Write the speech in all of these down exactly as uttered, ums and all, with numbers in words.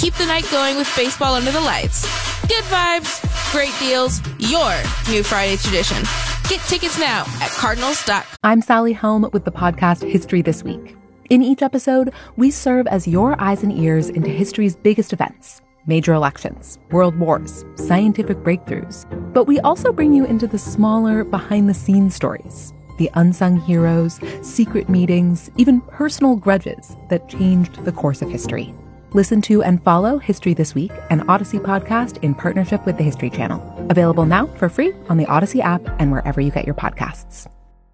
keep the night going with baseball under the lights. Good vibes, great deals, your new Friday tradition. Get tickets now at cardinals dot com. I'm Sally Helm with the podcast History This Week. In each episode, we serve as your eyes and ears into history's biggest events, major elections, world wars, scientific breakthroughs. But we also bring you into the smaller, behind-the-scenes stories, the unsung heroes, secret meetings, even personal grudges that changed the course of history. Listen to and follow History This Week, an Odyssey podcast in partnership with the History Channel. Available now for free on the Odyssey app and wherever you get your podcasts.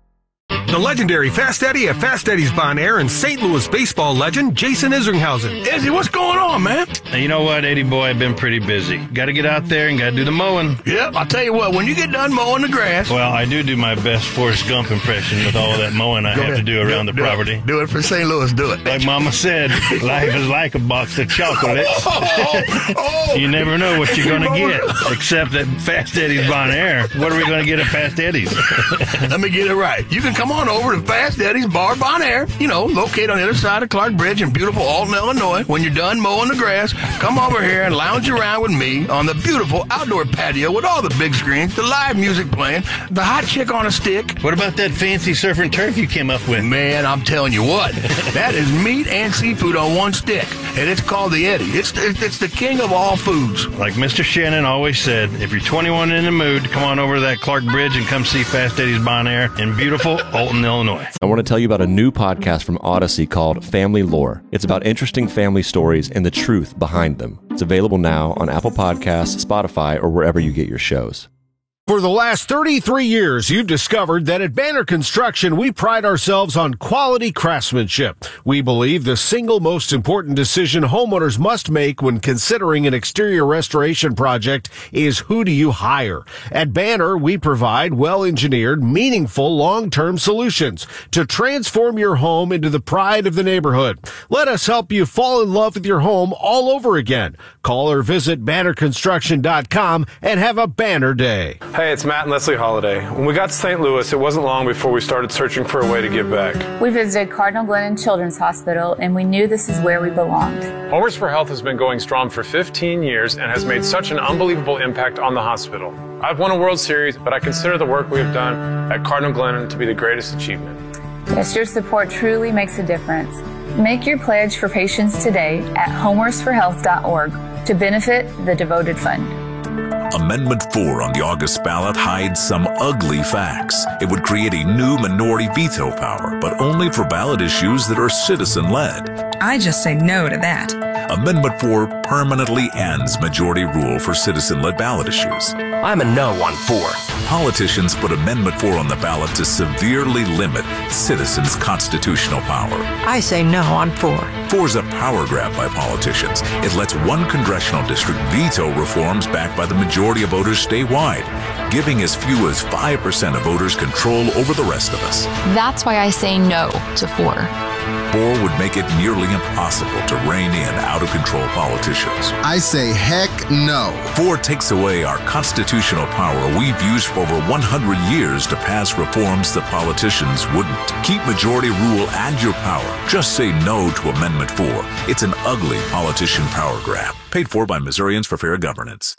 The legendary Fast Eddie at Fast Eddie's Bon Air and Saint Louis baseball legend Jason Isringhausen. Izzy, what's going on, man? Now, you know what, Eddie boy, I've been pretty busy. Got to get out there and got to do the mowing. Yep, I'll tell you what, when you get done mowing the grass... Well, I do do my best Forrest Gump impression with all that mowing I have ahead. to do around do, the do property. It. Do it for Saint Louis, do it. Like Mama said, life is like a box of chocolates. Oh, oh. You never know what you're going to get, except at Fast Eddie's Bon Air. What are we going to get at Fast Eddie's? Let me get it right. You can come on over to Fast Eddie's Bar Bon Air, you know, located on the other side of Clark Bridge in beautiful Alton, Illinois. When you're done mowing the grass, come over here and lounge around with me on the beautiful outdoor patio with all the big screens, the live music playing, the hot chick on a stick. What about that fancy surf and turf you came up with? Man, I'm telling you what, that is meat and seafood on one stick, and it's called the Eddie. It's, it's the king of all foods. Like Mister Shannon always said, if you're twenty-one and in the mood, come on over to that Clark Bridge and come see Fast Eddie's Bon Air in beautiful Alton, Illinois. I want to tell you about a new podcast from Odyssey called Family Lore. It's about interesting family stories and the truth behind them. It's available now on Apple Podcasts, Spotify, or wherever you get your shows. For the last thirty-three years, you've discovered that at Banner Construction, we pride ourselves on quality craftsmanship. We believe the single most important decision homeowners must make when considering an exterior restoration project is who do you hire. At Banner, we provide well-engineered, meaningful, long-term solutions to transform your home into the pride of the neighborhood. Let us help you fall in love with your home all over again. Call or visit banner construction dot com and have a banner day. Hey, it's Matt and Leslie Holiday. When we got to Saint Louis, it wasn't long before we started searching for a way to give back. We visited Cardinal Glennon Children's Hospital, and we knew this is where we belonged. Homers for Health has been going strong for fifteen years and has made such an unbelievable impact on the hospital. I've won a World Series, but I consider the work we have done at Cardinal Glennon to be the greatest achievement. Yes, your support truly makes a difference. Make your pledge for patients today at homers for health dot org to benefit the devoted fund. Amendment four on the August ballot hides some ugly facts. It would create a new minority veto power, but only for ballot issues that are citizen-led. I just say no to that. Amendment four permanently ends majority rule for citizen-led ballot issues. I'm a no on four. Politicians put Amendment four on the ballot to severely limit citizens' constitutional power. I say no on four. Four is a power grab by politicians. It lets one congressional district veto reforms backed by the majority of voters statewide, giving as few as five percent of voters control over the rest of us. That's why I say no to four. Four would make it nearly impossible to rein in out-of-control politicians. I say heck no. Four takes away our constitutional power we've used for over one hundred years to pass reforms that politicians wouldn't. Keep majority rule and your power. Just say no to Amendment four. It's an ugly politician power grab. Paid for by Missourians for Fair Governance.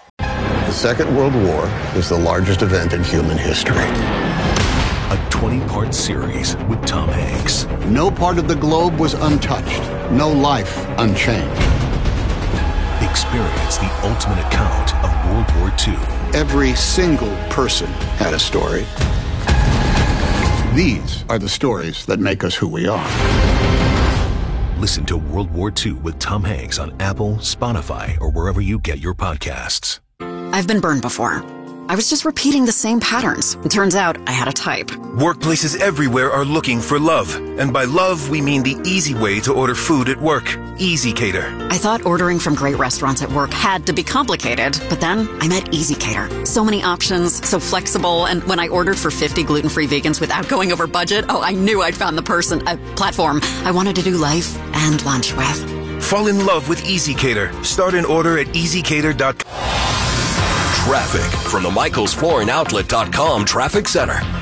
The Second World War is the largest event in human history. A twenty-part series with Tom Hanks. No part of the globe was untouched. No life unchanged. Experience the ultimate account of World War Two. Every single person had a story. These are the stories that make us who we are. Listen to World War Two with Tom Hanks on Apple, Spotify, or wherever you get your podcasts. I've been burned before. I was just repeating the same patterns. It turns out I had a type. Workplaces everywhere are looking for love. And by love, we mean the easy way to order food at work. EasyCater. I thought ordering from great restaurants at work had to be complicated, but then I met EasyCater. So many options, so flexible, and when I ordered for fifty gluten-free vegans without going over budget, oh, I knew I'd found the person, a platform I wanted to do life and lunch with. Fall in love with EasyCater. Start an order at easy cater dot com. Traffic from the Michaels Flooring Outlet dot com Traffic Center.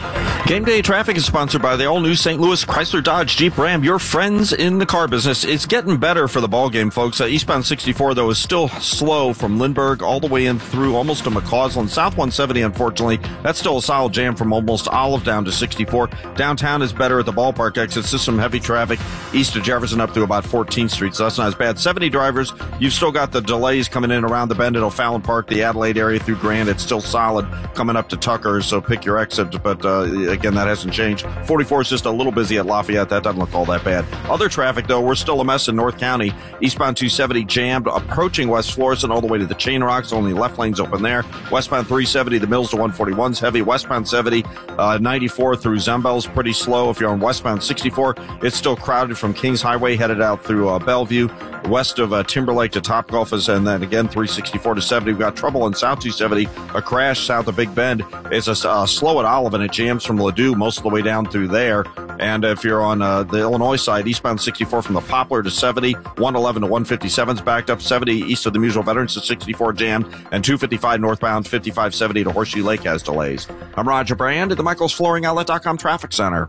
Game Day Traffic is sponsored by the all-new Saint Louis Chrysler Dodge Jeep Ram, your friends in the car business. It's getting better for the ball game, folks. Uh, eastbound sixty-four, though, is still slow from Lindbergh all the way in through almost to McCausland. South one seventy, unfortunately, that's still a solid jam from almost Olive down to sixty-four. Downtown is better at the ballpark exits. Just some heavy traffic east of Jefferson up through about fourteenth Street, so that's not as bad. seventy drivers, you've still got the delays coming in around the bend at O'Fallon Park, the Adelaide area through Grand. It's still solid coming up to Tucker, so pick your exit, but uh, again, that hasn't changed. forty-four is just a little busy at Lafayette. That doesn't look all that bad. Other traffic, though, we're still a mess in North County. Eastbound two seventy jammed, approaching West Florissant all the way to the Chain Rocks. Only left lanes open there. Westbound three seventy, the Mills to one forty-one's heavy. Westbound seventy, uh, ninety-four through Zembel's pretty slow. If you're on westbound sixty-four, it's still crowded from Kings Highway headed out through uh, Bellevue, west of uh, Timberlake to Topgolf, and then again three sixty-four to seventy. We've got trouble in South two seventy, a crash south of Big Bend. It's a uh, slow at Olive, and it jams from Ladue most of the way down through there. And if you're on uh, the Illinois side, eastbound sixty-four from the Poplar to seventy, one eleven to one fifty-seven's backed up, seventy east of the Musial Veterans to sixty-four jammed, and two fifty-five northbound, fifty-five seventy to Horseshoe Lake has delays. I'm Roger Brand at the Michaels Flooring Outlet dot com Traffic Center.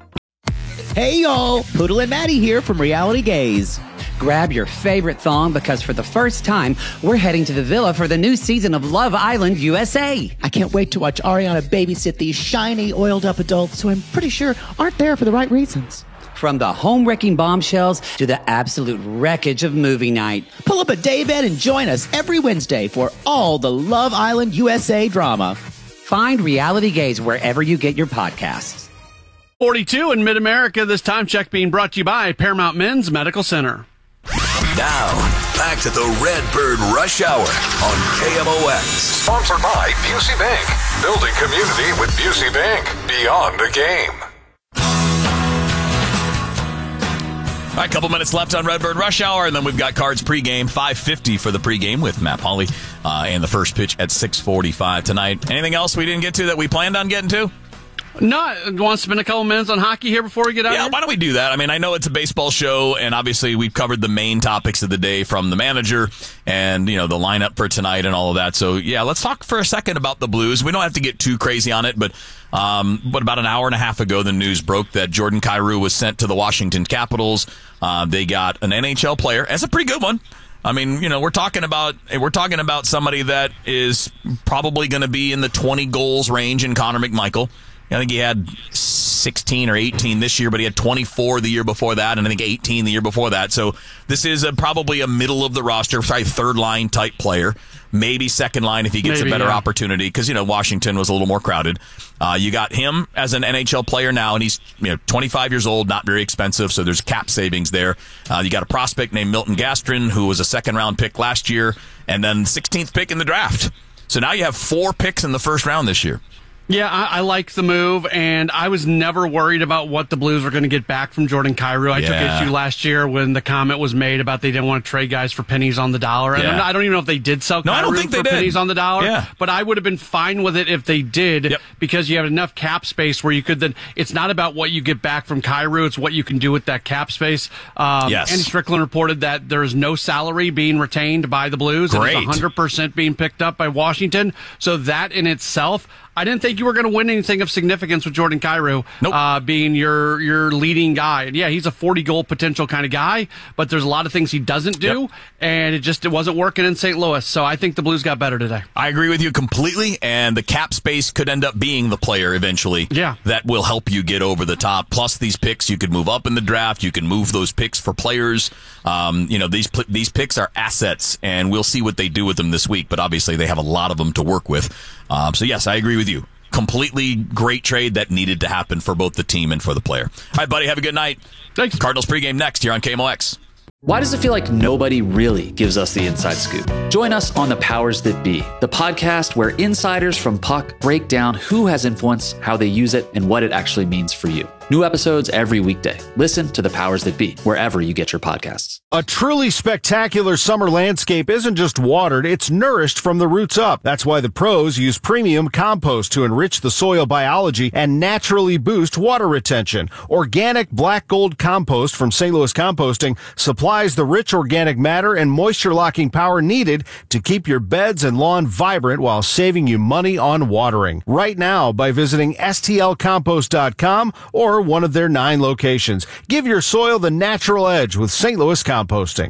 Hey y'all, Poodle and Maddie here from Reality Gaze. Grab your favorite thong because for the first time, we're heading to the villa for the new season of Love Island U S A. I can't wait to watch Ariana babysit these shiny, oiled-up adults who I'm pretty sure aren't there for the right reasons. From the home-wrecking bombshells to the absolute wreckage of movie night. Pull up a daybed and join us every Wednesday for all the Love Island U S A drama. Find Reality Gaze wherever you get your podcasts. forty-two in Mid-America, this time check being brought to you by Paramount Men's Medical Center. Now, back to the Redbird Rush Hour on K M O X. Sponsored by Busey Bank. Building community with Busey Bank. Beyond the game. All right, a couple minutes left on Redbird Rush Hour, and then we've got Cards pregame, five fifty for the pregame with Matt Pauley, uh, and the first pitch at six forty-five tonight. Anything else we didn't get to that we planned on getting to? No, you want to spend a couple minutes on hockey here before we get out Yeah, here? why don't we do that? I mean, I know it's a baseball show, and obviously we've covered the main topics of the day from the manager and, you know, the lineup for tonight and all of that. So, yeah, let's talk for a second about the Blues. We don't have to get too crazy on it, but um, but about an hour and a half ago, the news broke that Jordan Kyrou was sent to the Washington Capitals. Uh, they got an N H L player. That's a pretty good one. I mean, you know, we're talking about we're talking about somebody that is probably going to be in the twenty goals range in Connor McMichael. I think he had sixteen or eighteen this year, but he had twenty-four the year before that, and I think eighteen the year before that. So this is a, probably a middle of the roster, probably third line type player, maybe second line if he gets maybe, a better yeah. opportunity, because, you know, Washington was a little more crowded. Uh, you got him as an N H L player now, and he's, you know, twenty-five years old, not very expensive, so there's cap savings there. Uh, you got a prospect named Milton Gastrin, who was a second round pick last year, and then sixteenth pick in the draft. So now you have four picks in the first round this year. Yeah, I, I like the move, and I was never worried about what the Blues were going to get back from Jordan Kyrou. I yeah. took issue last year when the comment was made about they didn't want to trade guys for pennies on the dollar. Yeah. And I don't even know if they did sell no, Kyrou I don't think for they pennies did. on the dollar, yeah. but I would have been fine with it if they did, yep. because you have enough cap space where you could then, it's not about what you get back from Kyrou, it's what you can do with that cap space. Um, yes. Andy Strickland reported that there is no salary being retained by the Blues. Great. It is one hundred percent being picked up by Washington. So that in itself, I didn't think you were going to win anything of significance with Jordan Kyrou nope. uh, being your your leading guy. And yeah, he's a forty-goal potential kind of guy, but there's a lot of things he doesn't do, yep. and it just it wasn't working in Saint Louis. So I think the Blues got better today. I agree with you completely, and the cap space could end up being the player eventually yeah. that will help you get over the top. Plus these picks, you could move up in the draft. You can move those picks for players. Um, you know, these these picks are assets, and we'll see what they do with them this week, but obviously they have a lot of them to work with. Um, so, yes, I agree with you. Completely great trade that needed to happen for both the team and for the player. All right, buddy, have a good night. Thanks. Cardinals pregame next here on K M O X. Why does it feel like nobody really gives us the inside scoop? Join us on The Powers That Be, the podcast where insiders from Puck break down who has influence, how they use it, and what it actually means for you. New episodes every weekday. Listen to The Powers That Be, wherever you get your podcasts. A truly spectacular summer landscape isn't just watered, it's nourished from the roots up. That's why the pros use premium compost to enrich the soil biology and naturally boost water retention. Organic Black Gold compost from Saint Louis Composting supplies the rich organic matter and moisture-locking power needed to keep your beds and lawn vibrant while saving you money on watering. Right now by visiting S T L compost dot com or one of their nine locations. Give your soil the natural edge with Saint Louis Composting.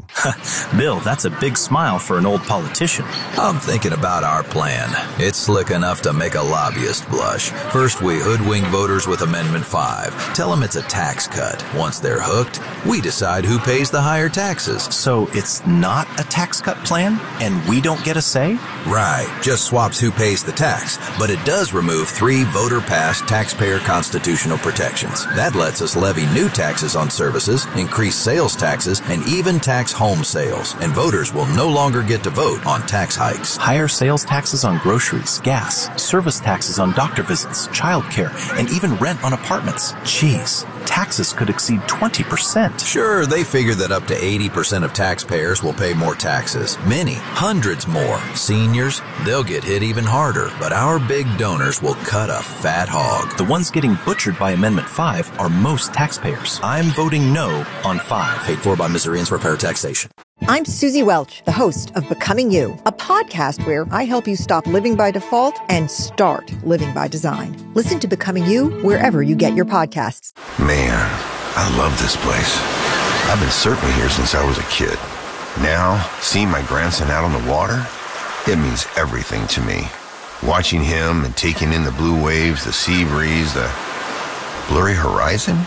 Bill, that's a big smile for an old politician. I'm thinking about our plan. It's slick enough to make a lobbyist blush. First, we hoodwink voters with Amendment five. Tell them it's a tax cut. Once they're hooked, we decide who pays the higher taxes. So it's not a tax cut plan, and we don't get a say? Right, just swaps who pays the tax. But it does remove three voter-passed taxpayer constitutional protections. That lets us levy new taxes on services, increase sales taxes, and even tax home sales, and voters will no longer get to vote on tax hikes. Higher sales taxes on groceries, gas, service taxes on doctor visits, childcare, and even rent on apartments. Jeez, taxes could exceed twenty percent. Sure, they figure that up to eighty percent of taxpayers will pay more taxes. Many, hundreds more. Seniors, they'll get hit even harder, but our big donors will cut a fat hog. The ones getting butchered by Amendment five are most taxpayers. I'm voting no on five. Paid for by Missourians for fair taxation. I'm Susie Welch, the host of Becoming You, a podcast where I help you stop living by default and start living by design. Listen to Becoming You wherever you get your podcasts. Man, I love this place. I've been surfing here since I was a kid. Now, seeing my grandson out on the water, it means everything to me. Watching him and taking in the blue waves, the sea breeze, the blurry horizon.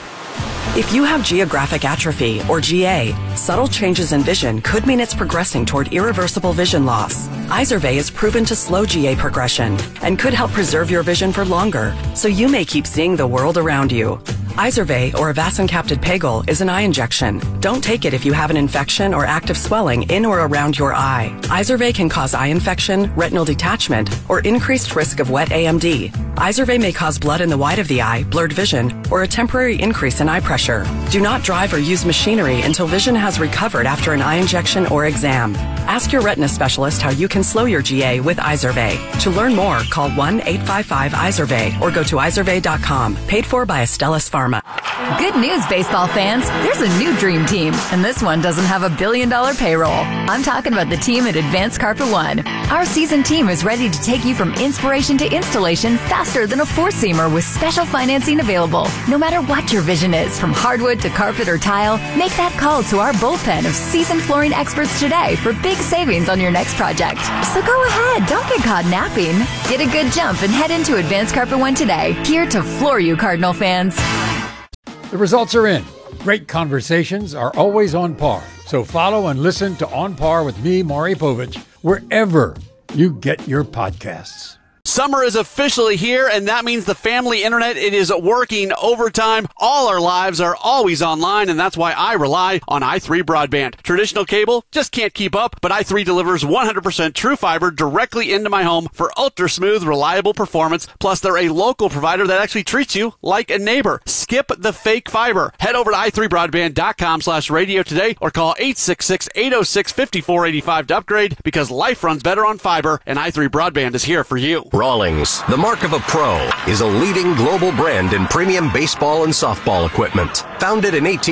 If you have geographic atrophy, or G A, subtle changes in vision could mean it's progressing toward irreversible vision loss. Izervay is proven to slow G A progression and could help preserve your vision for longer, so you may keep seeing the world around you. Izervay, or avacincaptad pegol, is an eye injection. Don't take it if you have an infection or active swelling in or around your eye. Izervay can cause eye infection, retinal detachment, or increased risk of wet A M D. Izervay may cause blood in the white of the eye, blurred vision, or a temporary increase in eye pressure. Do not drive or use machinery until vision has recovered after an eye injection or exam. Ask your retina specialist how you can slow your G A with Izervay. To learn more, call one eight five five Izervay or go to izervay dot com. Paid for by Astellas Pharma. Good news, baseball fans. There's a new dream team, and this one doesn't have a billion dollar payroll. I'm talking about the team at Advanced Carpet One. Our seasoned team is ready to take you from inspiration to installation faster than a four-seamer with special financing available. No matter what your vision is, from hardwood to carpet or tile, make that call to our bullpen of seasoned flooring experts today for big savings on your next project. So go ahead, don't get caught napping. Get a good jump and head into Advanced Carpet One today. Here to floor you, Cardinal fans. The results are in. Great conversations are always on par. So follow and listen to On Par with me, Maury Povich, wherever you get your podcasts. Summer is officially here, and that means the family internet, it is working overtime. All our lives are always online, and that's why I rely on i three Broadband. Traditional cable just can't keep up, but i three delivers one hundred percent true fiber directly into my home for ultra-smooth, reliable performance. Plus, they're a local provider that actually treats you like a neighbor. Skip the fake fiber. Head over to i three broadband dot com slash radio today or call eight six six, eight oh six, five four eight five to upgrade, because life runs better on fiber, and i three Broadband is here for you. Rawlings, the mark of a pro, is a leading global brand in premium baseball and softball equipment. Founded in eighteen